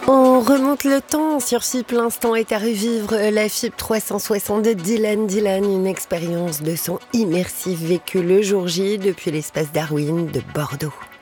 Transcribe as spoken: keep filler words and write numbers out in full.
On remonte le temps sur F I P, l'instant est à revivre la F I P trois cent soixante de Dylan Dylan, une expérience de son immersif vécue le jour J depuis l'espace Darwin de Bordeaux.